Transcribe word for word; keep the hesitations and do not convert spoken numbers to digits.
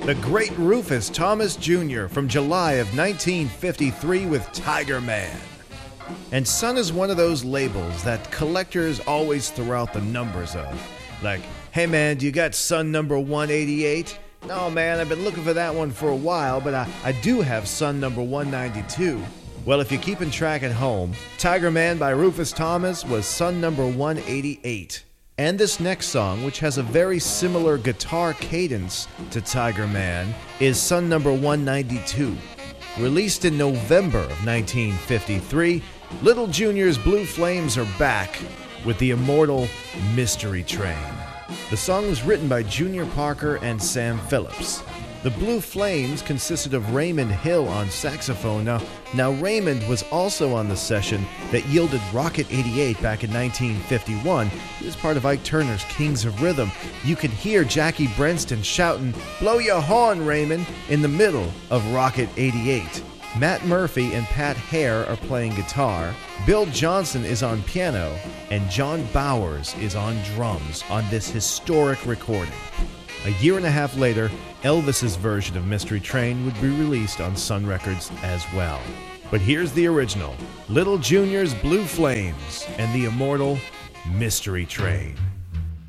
The great Rufus Thomas Junior from July of nineteen fifty-three with Tiger Man. And Sun is one of those labels that collectors always throw out the numbers of. Like, hey man, do you got Sun number one eighty-eight? No man, I've been looking for that one for a while, but I, I do have Sun number one ninety-two. Well, if you're keeping track at home, Tiger Man by Rufus Thomas was Sun number one eighty-eight. And this next song, which has a very similar guitar cadence to Tiger Man, is Sun number one ninety-two. Released in November of nineteen fifty-three, Little Junior's Blue Flames are back with the immortal Mystery Train. The song was written by Junior Parker and Sam Phillips. The Blue Flames consisted of Raymond Hill on saxophone. Now, now Raymond was also on the session that yielded Rocket eighty-eight back in nineteen fifty-one. He was part of Ike Turner's Kings of Rhythm. You can hear Jackie Brenston shouting, "Blow your horn, Raymond," in the middle of Rocket eighty-eight. Matt Murphy and Pat Hare are playing guitar, Bill Johnson is on piano, and John Bowers is on drums on this historic recording. A year and a half later, Elvis's version of Mystery Train would be released on Sun Records as well. But here's the original, Little Junior's Blue Flames and the immortal Mystery Train.